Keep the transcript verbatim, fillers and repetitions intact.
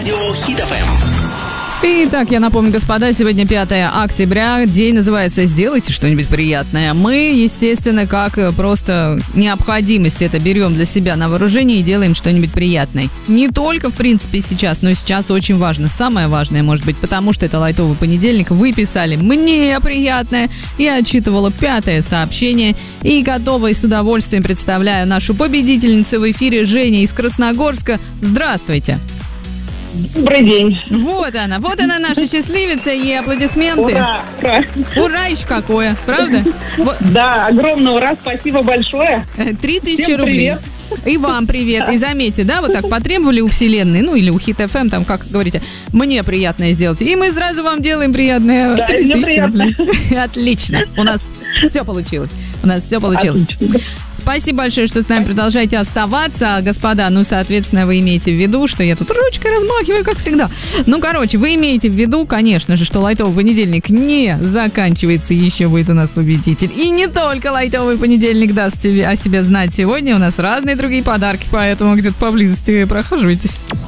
Хит эф эм. Итак, я напомню, господа, сегодня пятое октября, день называется «Сделайте что-нибудь приятное». Мы, естественно, как просто необходимость это берем для себя на вооружение и делаем что-нибудь приятное. Не только, в принципе, сейчас, но и сейчас очень важно. Самое важное, может быть, потому что это лайтовый понедельник. Вы писали «Мне приятное». Я отчитывала пятое сообщение и готова и с удовольствием представляю нашу победительницу в эфире Женя из Красногорска. Здравствуйте! Добрый день. Вот она, вот она наша счастливица, и аплодисменты. Ура, ура. Ура еще какое, правда? Вот. Да, огромный ура, спасибо большое. Три тысячи Всем рублей. привет. И вам привет. И заметьте, да, вот так потребовали у вселенной, ну или у Хит эф эм, там, как говорите, мне приятное сделать. И мы сразу вам делаем приятное. Да, мне приятно. Отлично. У нас все получилось. У нас все получилось. Отлично. Спасибо большое, что с нами продолжаете оставаться. Господа, ну, соответственно, вы имеете в виду, что я тут ручкой размахиваю, как всегда. Ну, короче, вы имеете в виду, конечно же, что лайтовый понедельник не заканчивается, еще будет у нас победитель. И не только лайтовый понедельник даст себе, о себе знать сегодня. У нас разные другие подарки, поэтому где-то поблизости прохаживайтесь.